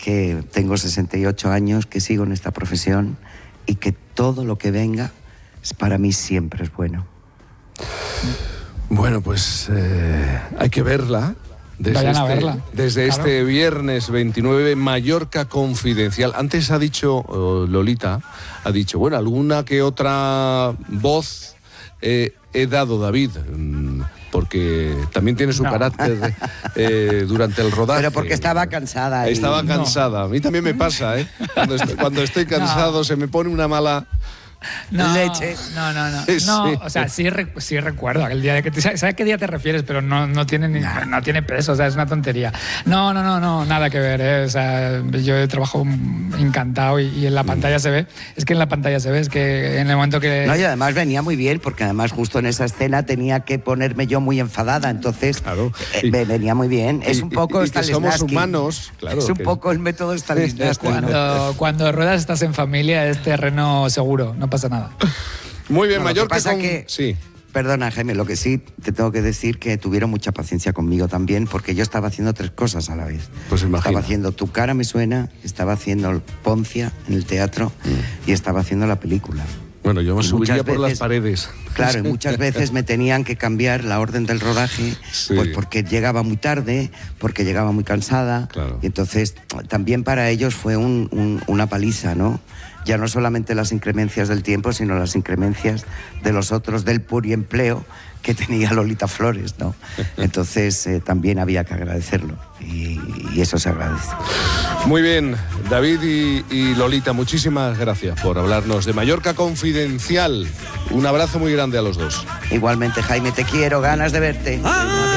que tengo 68 años, que sigo en esta profesión y que todo lo que venga para mí siempre es bueno. Bueno, pues hay que verla. Vayan a verla. Desde claro. Este viernes 29, Mallorca Confidencial. Antes ha dicho, Lolita, ha dicho, bueno, alguna que otra voz he dado, David, porque también tiene su carácter durante el rodaje. Pero porque estaba cansada. Estaba cansada. A mí también me pasa, ¿eh? Cuando estoy cansado se me pone una mala... leche. No. Sí. O sea, sí recuerdo aquel día. ¿Sabes a qué día te refieres? Pero no tiene no tiene peso, o sea, es una tontería. No, nada que ver, ¿eh? O sea, yo he trabajado encantado y en la pantalla se ve. Es que en la pantalla se ve, es que en el momento que... No, y además venía muy bien, porque además justo en esa escena tenía que ponerme yo muy enfadada, entonces claro. Venía muy bien. Es un poco y que somos Stanislavski. humanos, claro. Es un poco el método Stanislavski. Cuando ruedas estás en familia, es terreno seguro, no pasa nada. Muy bien, No, Mallorca sí. Perdona, Jaime, lo que sí te tengo que decir que tuvieron mucha paciencia conmigo también, porque yo estaba haciendo 3 cosas a la vez. Pues imagina. Estaba haciendo Tu cara me suena, estaba haciendo Poncia en el teatro y estaba haciendo la película. Bueno, yo me subiría muchas por las veces, paredes. Claro, y muchas veces me tenían que cambiar la orden del rodaje, Sí. pues porque llegaba muy tarde, porque llegaba muy cansada. Claro. Y entonces también para ellos fue una paliza, ¿no? Ya no solamente las incremencias del tiempo, sino las incremencias de los otros, del pluriempleo que tenía Lolita Flores, ¿no? Entonces también había que agradecerlo y eso se agradece. Muy bien, David y Lolita, muchísimas gracias por hablarnos de Mallorca Confidencial. Un abrazo muy grande a los dos. Igualmente, Jaime, te quiero, ganas de verte.